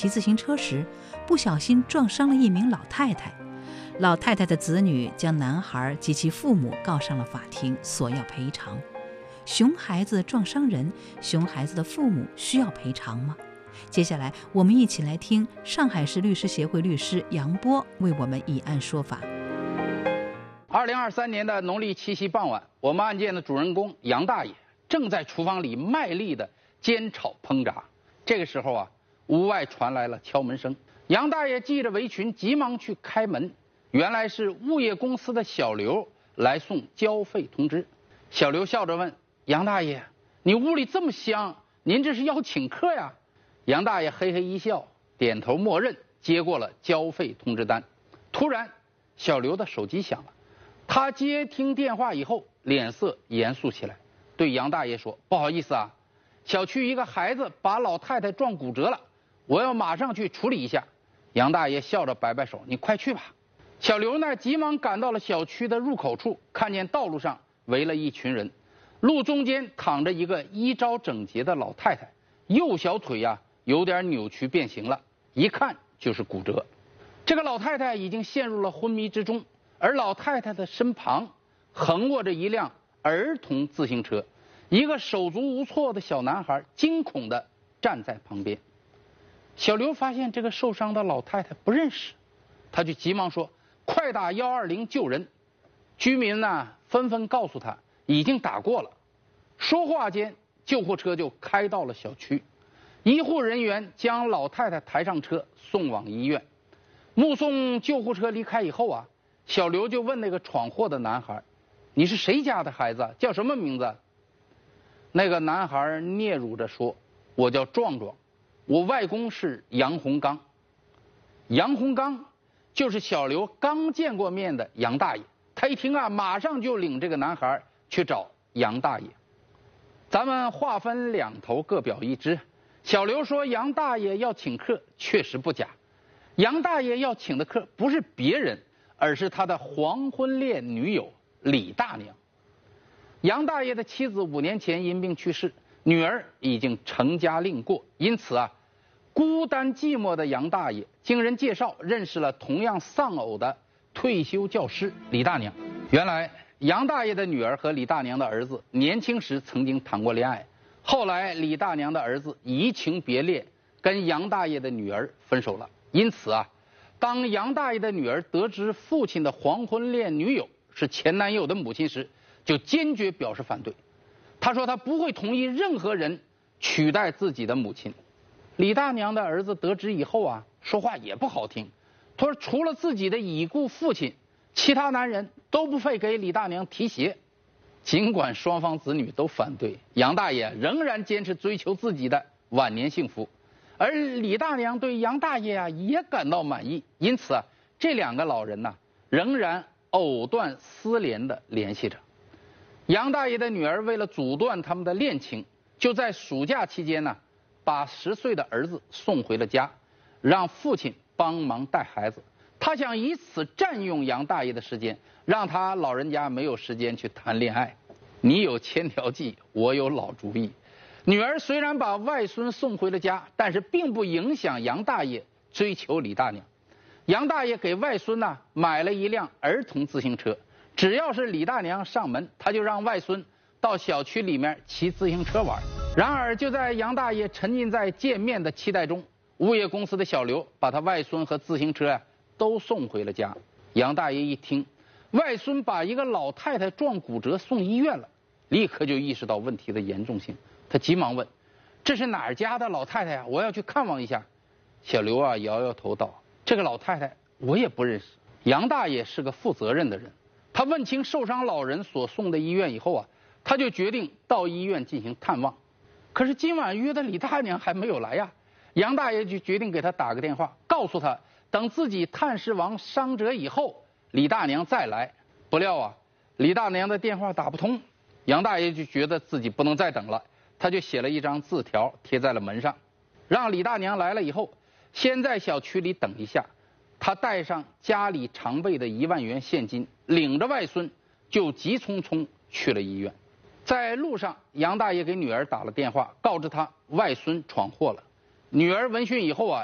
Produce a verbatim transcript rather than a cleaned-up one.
骑自行车时，不小心撞伤了一名老太太。老太太的子女将男孩及其父母告上了法庭，索要赔偿。熊孩子撞伤人，熊孩子的父母需要赔偿吗？接下来我们一起来听上海市律师协会律师杨波为我们以案说法。 二零二三年的农历七夕傍晚，我们案件的主人公杨大爷正在厨房里卖力的煎炒烹炸。这个时候啊，屋外传来了敲门声。杨大爷系着围裙，急忙去开门。原来是物业公司的小刘来送交费通知。小刘笑着问杨大爷：“你屋里这么香，您这是要请客呀？”杨大爷嘿嘿一笑，点头默认接过了交费通知单。突然，小刘的手机响了。他接听电话以后，脸色严肃起来，对杨大爷说：“不好意思啊，小区一个孩子把老太太撞骨折了，我要马上去处理一下。”杨大爷笑着摆摆手：“你快去吧。”小刘呢，急忙赶到了小区的入口处，看见道路上围了一群人，路中间躺着一个衣着整洁的老太太，右小腿呀、啊、有点扭曲变形了，一看就是骨折。这个老太太已经陷入了昏迷之中，而老太太的身旁横卧着一辆儿童自行车，一个手足无措的小男孩惊恐地站在旁边。小刘发现这个受伤的老太太不认识，他就急忙说：“快打一二零救人！”居民呢纷纷告诉他已经打过了。说话间，救护车就开到了小区，医护人员将老太太抬上车送往医院。目送救护车离开以后啊，小刘就问那个闯祸的男孩：“你是谁家的孩子？叫什么名字？”那个男孩嗫嚅着说：“我叫壮壮，我外公是杨洪刚。”杨洪刚就是小刘刚见过面的杨大爷。他一听啊，马上就领这个男孩去找杨大爷。咱们话分两头，各表一枝。小刘说杨大爷要请客，确实不假。杨大爷要请的客不是别人，而是他的黄昏恋女友李大娘。杨大爷的妻子五年前因病去世，女儿已经成家另过，因此啊，孤单寂寞的杨大爷经人介绍认识了同样丧偶的退休教师李大娘。原来杨大爷的女儿和李大娘的儿子年轻时曾经谈过恋爱，后来李大娘的儿子移情别恋，跟杨大爷的女儿分手了。因此啊，当杨大爷的女儿得知父亲的黄昏恋女友是前男友的母亲时，就坚决表示反对。他说他不会同意任何人取代自己的母亲。李大娘的儿子得知以后啊，说话也不好听。他说除了自己的已故父亲，其他男人都不配给李大娘提鞋。尽管双方子女都反对，杨大爷仍然坚持追求自己的晚年幸福。而李大娘对杨大爷啊也感到满意，因此啊，这两个老人呐、啊、仍然藕断丝连的联系着。杨大爷的女儿为了阻断他们的恋情，就在暑假期间呢，把十岁的儿子送回了家，让父亲帮忙带孩子。他想以此占用杨大爷的时间，让他老人家没有时间去谈恋爱。你有千条计，我有老主意。女儿虽然把外孙送回了家，但是并不影响杨大爷追求李大娘。杨大爷给外孙呢买了一辆儿童自行车，只要是李大娘上门，他就让外孙到小区里面骑自行车玩。然而就在杨大爷沉浸在见面的期待中，物业公司的小刘把他外孙和自行车呀、啊、都送回了家。杨大爷一听外孙把一个老太太撞骨折送医院了，立刻就意识到问题的严重性。他急忙问：“这是哪儿家的老太太呀？我要去看望一下。”小刘啊摇摇头道：“这个老太太我也不认识。”杨大爷是个负责任的人，他问清受伤老人所送的医院以后啊，他就决定到医院进行探望。可是今晚约的李大娘还没有来呀，杨大爷就决定给他打个电话，告诉他等自己探视完伤者以后，李大娘再来。不料啊，李大娘的电话打不通，杨大爷就觉得自己不能再等了。他就写了一张字条贴在了门上，让李大娘来了以后先在小区里等一下。他带上家里常备的一万元现金，领着外孙就急匆匆去了医院。在路上，杨大爷给女儿打了电话，告知她外孙闯祸了。女儿闻讯以后啊